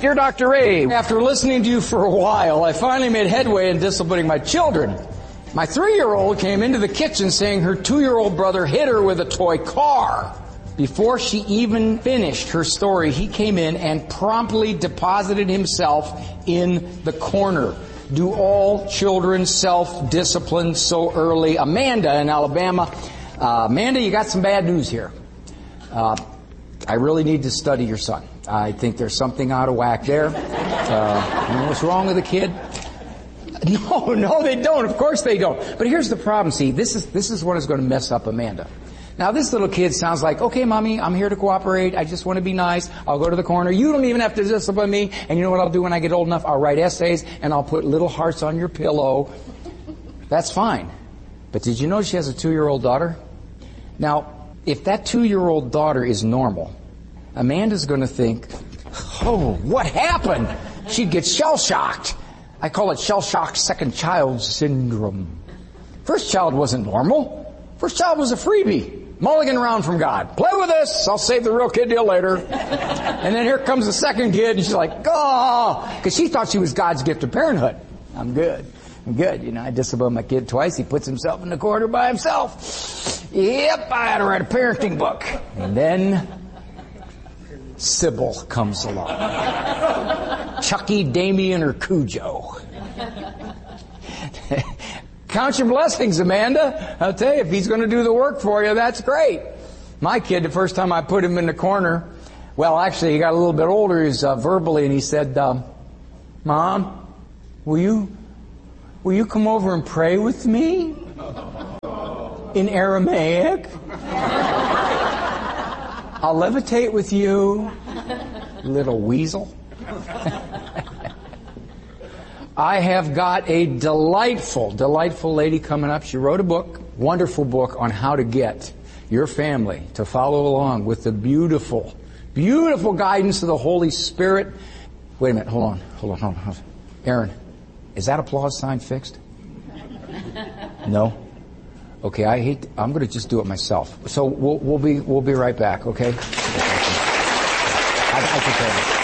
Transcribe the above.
Dear Dr. Ray, after listening to you for a while, I finally made headway in disciplining my children. My 3-year-old came into the kitchen saying her 2-year-old brother hit her with a toy car. Before she even finished her story, he came in and promptly deposited himself in the corner. Do all children self-discipline so early? Amanda in Alabama. Amanda, you got some bad news here. I really need to study your son. I think there's something out of whack there. You know what's wrong with the kid? No, they don't. Of course they don't. But here's the problem. See, this is what is going to mess up Amanda. Now, this little kid sounds like, okay, Mommy, I'm here to cooperate. I just want to be nice. I'll go to the corner. You don't even have to discipline me. And you know what I'll do when I get old enough? I'll write essays and I'll put little hearts on your pillow. That's fine. But did you know she has a 2-year-old daughter? Now, if that 2-year-old daughter is normal, Amanda's going to think, oh, what happened? She'd get shell-shocked. I call it shell-shocked second child syndrome. First child wasn't normal. First child was a freebie. Mulligan round from God. Play with this. I'll save the real kid deal later. And then here comes the second kid, and she's like, oh, because she thought she was God's gift of parenthood. I'm good. You know, I disciplined my kid twice. He puts himself in the corner by himself. Yep, I had to write a parenting book. And then Sybil comes along. Chucky, Damien, or Cujo. Count your blessings, Amanda. I'll tell you, if he's going to do the work for you, that's great. My kid, the first time I put him in the corner, well, actually, he got a little bit older. He's verbally, and he said, Mom, will you come over and pray with me in Aramaic? I'll levitate with you, little weasel. I have got a delightful lady coming up. She wrote a book, wonderful book, on how to get your family to follow along with the beautiful guidance of the Holy Spirit. Wait a minute, hold on. Aaron, is that applause sign fixed? No? Okay, I'm going to just do it myself. So we'll be right back, okay? I can tell you.